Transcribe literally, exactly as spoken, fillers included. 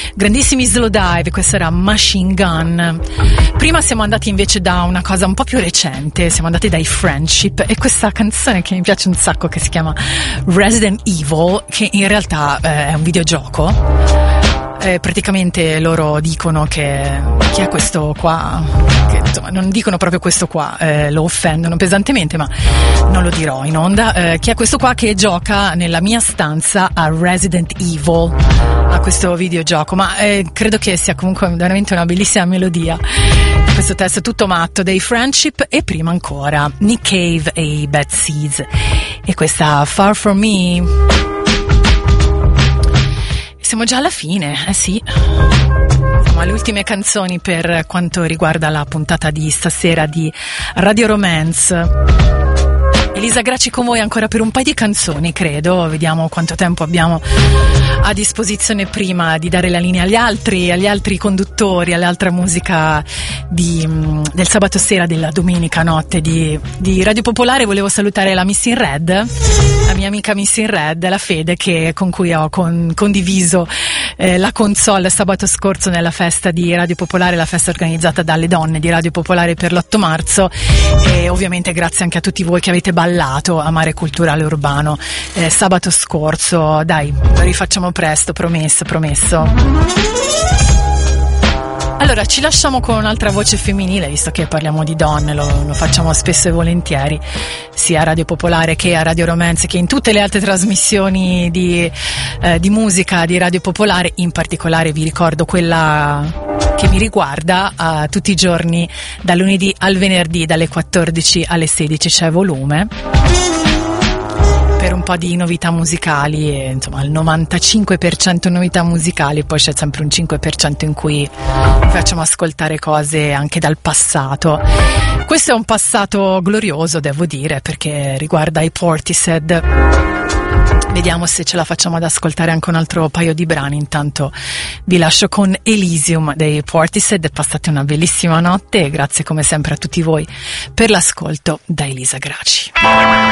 grandissimi Slowdive, questo era Machine Gun. Prima siamo andati invece da una cosa un po' più recente, siamo andati dai Friendship e questa canzone che mi piace un sacco, che si chiama Resident Evil, che in realtà eh, è un videogioco. Eh, praticamente loro dicono che chi è questo qua, che, insomma, non dicono proprio questo qua, eh, lo offendono pesantemente, ma non lo dirò in onda. Eh, chi è questo qua che gioca nella mia stanza a Resident Evil, a questo videogioco, ma eh, credo che sia comunque veramente una bellissima melodia. Questo testo tutto matto dei Friendship, e prima ancora Nick Cave e i Bad Seeds e questa Far From Me. Siamo già alla fine, eh sì. Siamo alle ultime canzoni per quanto riguarda la puntata di stasera di Radio Romance. Elisa Gracci con voi ancora per un paio di canzoni, credo. Vediamo quanto tempo abbiamo a disposizione prima di dare la linea agli altri, agli altri conduttori, all'altra musica di, del sabato sera, della domenica notte di, di Radio Popolare. Volevo salutare la Miss in Red, la mia amica Miss in Red, la Fede, che, con cui ho con, condiviso eh, la console sabato scorso nella festa di Radio Popolare, la festa organizzata dalle donne di Radio Popolare per l'otto marzo, e ovviamente grazie anche a tutti voi che avete ballato a Mare Culturale Urbano eh, sabato scorso. Dai, lo rifacciamo presto, promesso, promesso. Allora, ci lasciamo con un'altra voce femminile, visto che parliamo di donne, lo, lo facciamo spesso e volentieri, sia a Radio Popolare che a Radio Romance, che in tutte le altre trasmissioni di, eh, di musica di Radio Popolare. In particolare vi ricordo quella che mi riguarda uh, tutti i giorni, dal lunedì al venerdì, dalle quattordici alle sedici, c'è Volume, per un po' di novità musicali, e insomma il novantacinque per cento novità musicali, poi c'è sempre un cinque per cento in cui facciamo ascoltare cose anche dal passato. Questo è un passato glorioso, devo dire, perché riguarda i Portishead. Vediamo se ce la facciamo ad ascoltare anche un altro paio di brani. Intanto vi lascio con Elysium dei Portishead. Passate una bellissima notte e grazie come sempre a tutti voi per l'ascolto da Elisa Gracci.